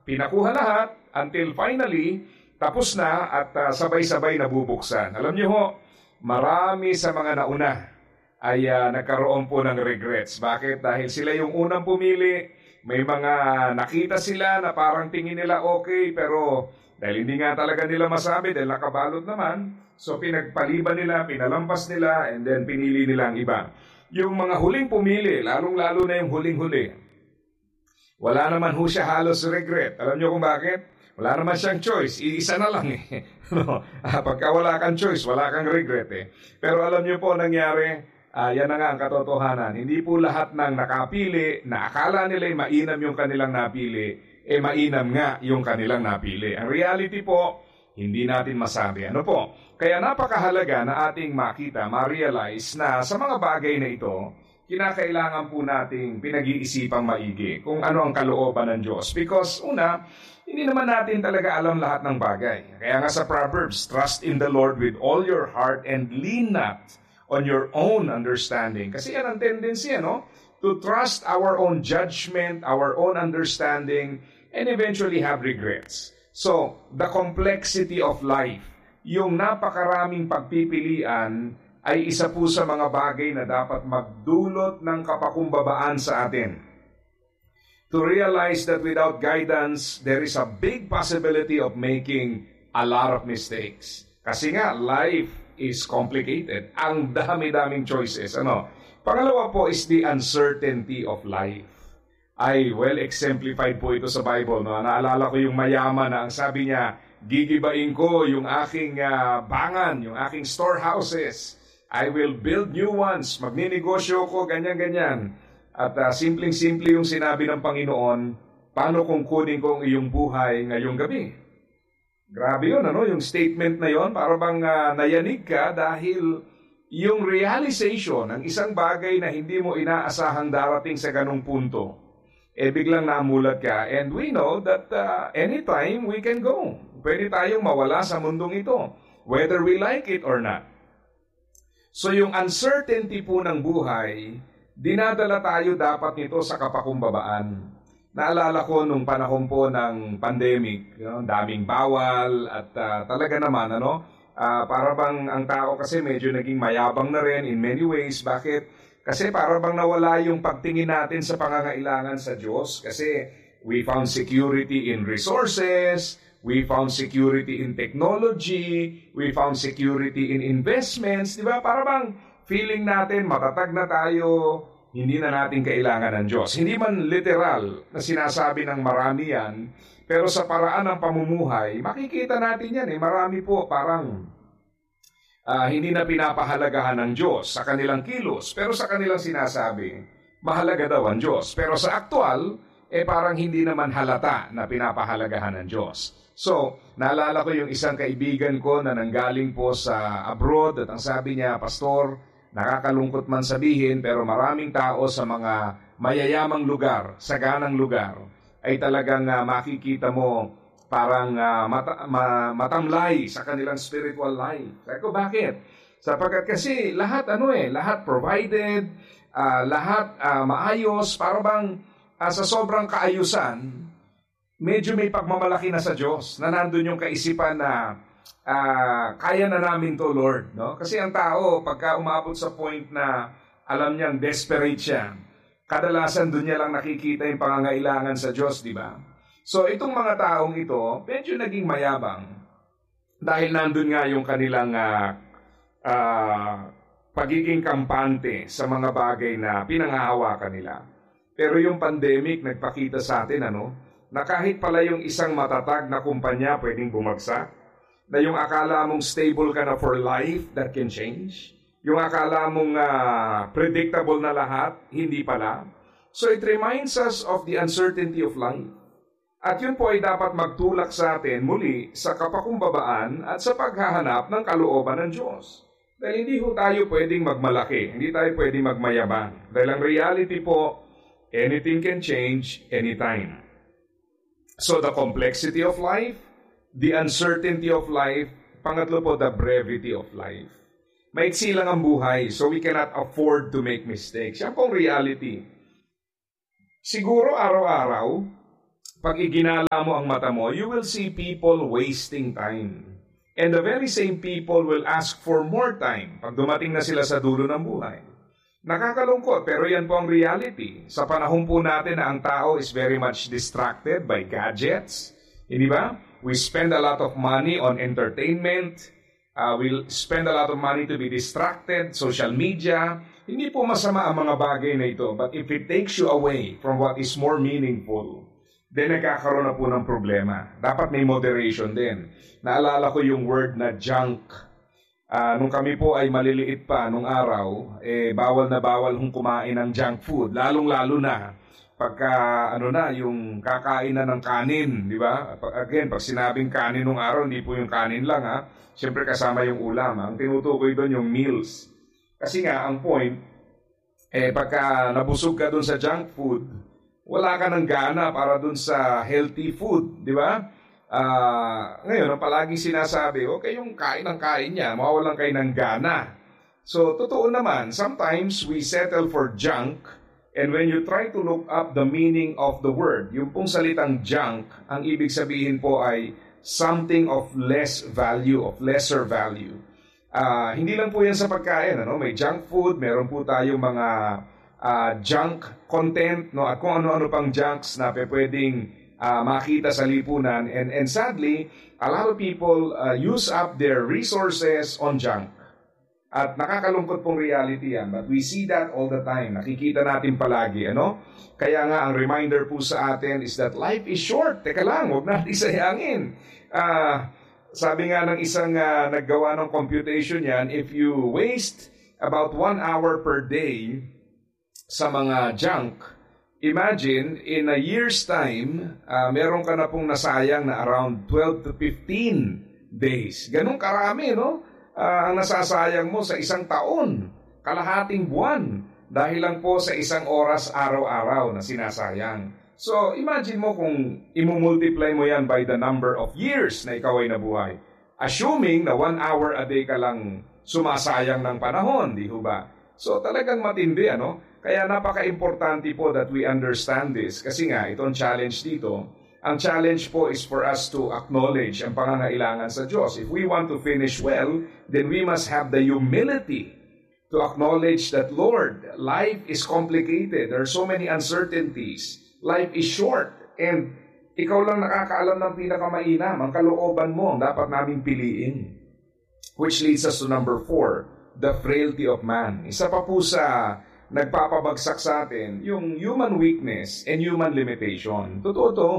Pinakuha lahat until finally, tapos na at sabay-sabay nabubuksan. Alam niyo ho, marami sa mga nauna ay nagkaroon po ng regrets. Bakit? Dahil sila yung unang pumili, may mga nakita sila na parang tingin nila okay, pero dahil hindi nga talaga nila masabi, dahil nakabalot naman, so pinagpaliban nila, pinalampas nila, and then pinili nila ang iba. Yung mga huling pumili, lalong-lalo na yung huling-huli, wala naman ho siya halos regret. Alam niyo kung bakit? Wala naman siyang choice. Iisa na lang eh. Pagka wala kang choice, wala kang regret eh. Pero alam niyo po nangyari, yan na nga ang katotohanan. Hindi po lahat ng nakapili, na akala nila mainam yung kanilang napili, mainam nga yung kanilang napili. Ang reality po, hindi natin masabi. Ano po? Kaya napakahalaga na ating makita, ma-realize na sa mga bagay na ito, kinakailangan po nating pinag-iisipang maigi kung ano ang kalooban ng Diyos. Because una, hindi naman natin talaga alam lahat ng bagay. Kaya nga sa Proverbs, trust in the Lord with all your heart and lean not on your own understanding. Kasi yan ang tendency, no? To trust our own judgment, our own understanding, and eventually have regrets. So, the complexity of life, yung napakaraming pagpipilian, ay isa po sa mga bagay na dapat magdulot ng kapakumbabaan sa atin. To realize that without guidance, there is a big possibility of making a lot of mistakes. Kasi nga, life is complicated. Ang dami-daming choices. Pangalawa po is the uncertainty of life. Ay, well exemplified po ito sa Bible. No? Naalala ko yung mayaman na ang sabi niya, gigibain ko yung aking bangan, yung aking storehouses. I will build new ones. Magninegosyo ko, ganyan-ganyan. At simpleng-simple yung sinabi ng Panginoon, paano kung kunin ko ang iyong buhay ngayong gabi? Grabe yun, yung statement na yun, para bang nayanig ka dahil yung realization ng isang bagay na hindi mo inaasahang darating sa ganung punto, biglang namulat ka. And we know that anytime we can go. Pwede tayong mawala sa mundong ito, whether we like it or not. So yung uncertainty po ng buhay, dinadala tayo dapat nito sa kapakumbabaan. Naalala ko nung panahon po ng pandemic, daming bawal at talaga naman, para bang ang tao kasi medyo naging mayabang na rin in many ways. Bakit? Kasi para bang nawala yung pagtingin natin sa pangangailangan sa Diyos. Kasi we found security in resources, we found security in technology, we found security in investments. Diba? Para bang feeling natin matatag na tayo, hindi na natin kailangan ng Diyos. Hindi man literal na sinasabi ng marami yan, pero sa paraan ng pamumuhay, makikita natin yan. Marami po parang hindi na pinapahalagahan ng Diyos sa kanilang kilos, pero sa kanilang sinasabi, mahalaga daw ang Diyos. Pero sa aktual, parang hindi naman halata na pinapahalagahan ng Diyos. So, naalala ko yung isang kaibigan ko na nanggaling po sa abroad at ang sabi niya, Pastor, nakakalungkot man sabihin, pero maraming tao sa mga mayayamang lugar, saganang lugar, ay talagang makikita mo parang matamlay sa kanilang spiritual life. Sabi ko, bakit? Sapagkat kasi lahat lahat provided, lahat maayos, para bang sa sobrang kaayusan, medyo may pagmamalaki na sa Diyos, na nandun yung kaisipan na kaya na namin to, Lord. No? Kasi ang tao, pagka umabot sa point na alam niyang desperate siya, kadalasan dun niya lang nakikita yung pangangailangan sa Diyos, di ba? So itong mga taong ito, medyo naging mayabang dahil nandun nga yung kanilang pagiging kampante sa mga bagay na pinanghahawakan nila. Pero yung pandemic nagpakita sa atin na kahit pala yung isang matatag na kumpanya pwedeng bumagsak, na yung akala mong stable ka na for life, that can change. Yung akala mong predictable na lahat, hindi pala. So it reminds us of the uncertainty of life. At yun po ay dapat magtulak sa atin muli sa kapakumbabaan at sa paghahanap ng kalooban ng Diyos. Dahil hindi ho tayo pwedeng magmalaki, hindi tayo pwedeng magmayabang. Dahil ang reality po, anything can change anytime. So the complexity of life, the uncertainty of life, pangatlo po, the brevity of life. Maiksi lang ang buhay, so we cannot afford to make mistakes. Yan pong reality. Siguro araw-araw, pag iginala mo ang mata mo, you will see people wasting time. And the very same people will ask for more time pag dumating na sila sa dulo ng buhay. Nakakalungkot, pero yan po ang reality. Sa panahon po natin na ang tao is very much distracted by gadgets. Hindi ba? We spend a lot of money on entertainment. We'll spend a lot of money to be distracted, social media. Hindi po masama ang mga bagay na ito. But if it takes you away from what is more meaningful, then nagkakaroon na po ng problema. Dapat may moderation din. Naalala ko yung word na junk. Nung kami po ay maliliit pa nung araw, bawal na bawal hong kumain ng junk food. Lalong-lalo na pagka yung kakain na ng kanin, di ba? Again, pag sinabing kanin nung araw, hindi po yung kanin lang ha. Siyempre kasama yung ulam. Ang tinutukoy doon yung meals. Kasi nga, ang point, pagka nabusog ka doon sa junk food, wala ka ng gana para doon sa healthy food, di ba? Ngayon, ang palaging sinasabi, okay, yung kain ng kain niya, mawawalan kayo ng gana. So, totoo naman, sometimes we settle for junk, and when you try to look up the meaning of the word, yung pong salitang junk, ang ibig sabihin po ay something of less value, of lesser value. Hindi lang po yan sa pagkain, may junk food, meron po tayong mga junk content, at kung ano-ano pang junks na pwedeng makita sa lipunan. And sadly, a lot of people use up their resources on junk. At nakakalungkot pong reality yan. But we see that all the time. Nakikita natin palagi, Kaya nga, ang reminder po sa atin is that life is short. Teka lang, huwag natin sayangin. Sabi nga ng isang naggawa ng computation yan, if you waste about 1 hour per day sa mga junk, imagine, in a year's time, meron ka na pong nasayang na around 12 to 15 days. Ganun karami, ang nasasayang mo sa isang taon, kalahating buwan, dahil lang po sa isang oras araw-araw na sinasayang. So, imagine mo kung imumultiply mo yan by the number of years na ikaw ay nabuhay. Assuming na 1 hour a day ka lang sumasayang ng panahon, di ho ba? So, talagang matindi, Kaya napaka-importante po that we understand this. Kasi nga, itong challenge dito, ang challenge po is for us to acknowledge ang pangangailangan sa Diyos. If we want to finish well, then we must have the humility to acknowledge that, Lord, life is complicated. There are so many uncertainties. Life is short. And ikaw lang nakakaalam ng pinakamainam. Ang kalooban mo ang dapat naming piliin. Which leads us to number 4, the frailty of man. Isa pa po sa nagpapabagsak sa atin, yung human weakness and human limitation. Totoo to.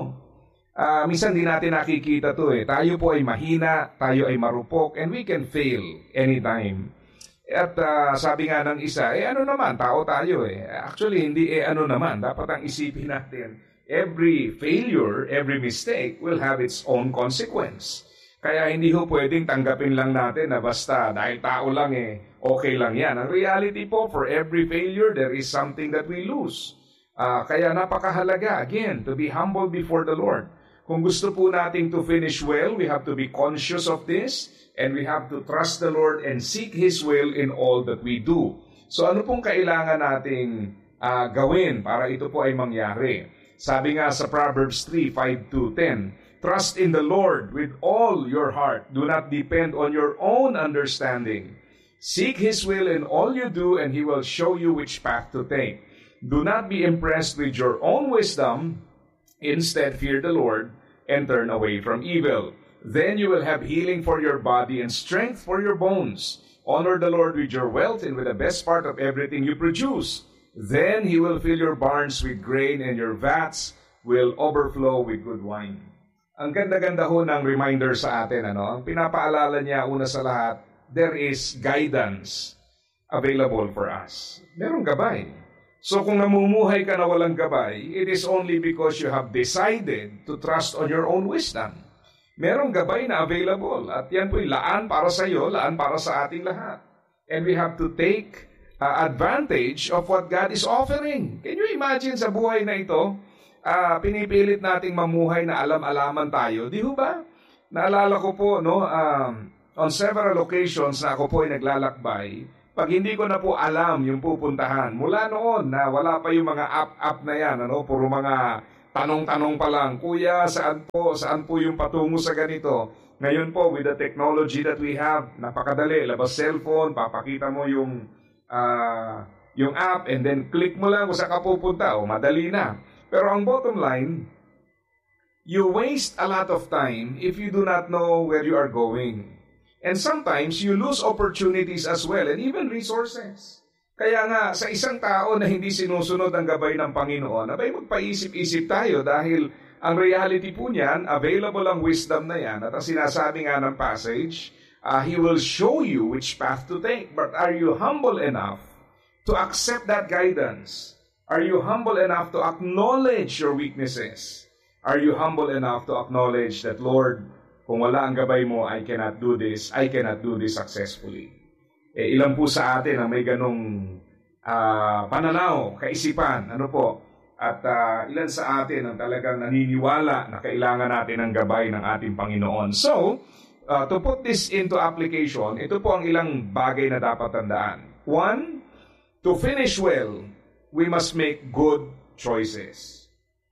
Minsan di natin nakikita to Tayo po ay mahina, tayo ay marupok, and we can fail anytime. At sabi nga ng isa, ano naman, tao tayo Actually, hindi ano naman. Dapat ang isipin natin, every failure, every mistake will have its own consequence. Kaya hindi ho pwedeng tanggapin lang natin na basta dahil tao lang okay lang yan. Ang reality po, for every failure, there is something that we lose. Kaya napakahalaga, again, to be humble before the Lord. Kung gusto po nating to finish well, we have to be conscious of this, and we have to trust the Lord and seek His will in all that we do. So ano pong kailangan nating gawin para ito po ay mangyari? Sabi nga sa Proverbs 3:5-10, trust in the Lord with all your heart. Do not depend on your own understanding. Seek His will in all you do, and He will show you which path to take. Do not be impressed with your own wisdom. Instead, fear the Lord and turn away from evil. Then you will have healing for your body and strength for your bones. Honor the Lord with your wealth and with the best part of everything you produce. Then He will fill your barns with grain, and your vats will overflow with good wine. Ang ganda-ganda ho ng reminder sa atin, Ang pinapaalala niya, una sa lahat, there is guidance available for us. Merong gabay. So kung namumuhay ka na walang gabay, it is only because you have decided to trust on your own wisdom. Merong gabay na available, at yan po'y laan para sa iyo, laan para sa ating lahat. And we have to take advantage of what God is offering. Can you imagine sa buhay na ito, pinipilit nating mamuhay na alam-alaman tayo, di ho ba? Naalala ko po, on several occasions na ako po ay naglalakbay, pag hindi ko na po alam yung pupuntahan, mula noon na wala pa yung mga app na yan, puro mga tanong-tanong pa lang, Kuya, saan po yung patungo sa ganito? Ngayon po, with the technology that we have, napakadali, labas cellphone, papakita mo yung app, and then click mo lang kung saan ka pupunta, madali na. Pero ang bottom line, you waste a lot of time if you do not know where you are going. And sometimes, you lose opportunities as well, and even resources. Kaya nga, sa isang tao na hindi sinusunod ang gabay ng Panginoon, abay magpaisip-isip tayo dahil ang reality po niyan, available ang wisdom na yan. At ang sinasabi nga ng passage, He will show you which path to take. But are you humble enough to accept that guidance? Are you humble enough to acknowledge your weaknesses? Are you humble enough to acknowledge that, Lord, kung wala ang gabay mo, I cannot do this successfully. Ilan po sa atin ang may ganong pananaw, kaisipan, at ilan sa atin ang talagang naniniwala na kailangan natin ng gabay ng ating Panginoon. So, to put this into application, ito po ang ilang bagay na dapat tandaan. 1, to finish well, we must make good choices.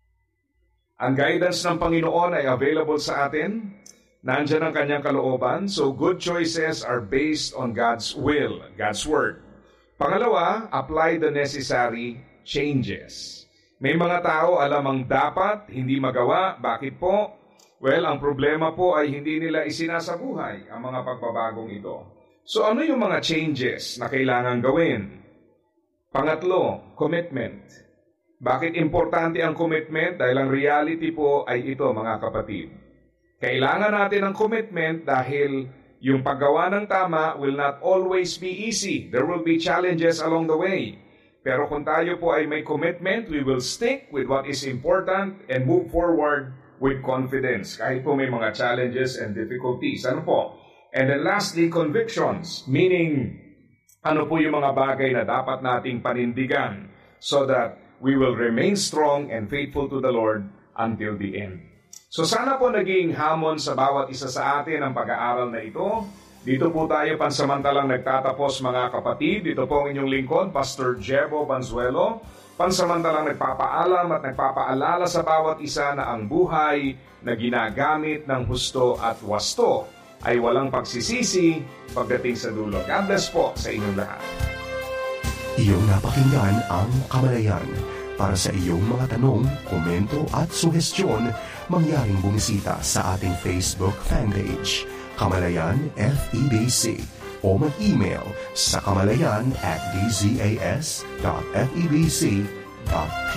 Ang guidance ng Panginoon ay available sa atin. Nandiyan ang kanyang kalooban. So good choices are based on God's will, God's word. Pangalawa, apply the necessary changes. May mga tao alam ang dapat, hindi magawa. Bakit po? Well, ang problema po ay hindi nila isinasabuhay ang mga pagbabagong ito. So ano yung mga changes na kailangan gawin? Pangatlo, commitment. Bakit importante ang commitment? Dahil ang reality po ay ito, mga kapatid. Kailangan natin ng commitment dahil yung paggawa ng tama will not always be easy. There will be challenges along the way. Pero kung tayo po ay may commitment, we will stick with what is important and move forward with confidence. Kahit po may mga challenges and difficulties. Ano po? And then lastly, convictions. Meaning, ano po yung mga bagay na dapat nating panindigan so that we will remain strong and faithful to the Lord until the end. So sana po naging hamon sa bawat isa sa atin ang pag-aaral na ito. Dito po tayo pansamantalang nagtatapos, mga kapatid. Dito po ang inyong lingkod, Pastor Jebo Banzuelo. Pansamantalang nagpapaalam at nagpapaalala sa bawat isa na ang buhay na ginagamit ng husto at wasto ay walang pagsisisi pagdating sa dulo. God bless po sa inyong lahat. Iyong napakinggan ang Kamalayan. Para sa iyong mga tanong, komento at suhestyon, mangyaring bumisita sa ating Facebook fanpage, Kamalayan FEBC, o mag-email sa kamalayan@dzas.febc.ph.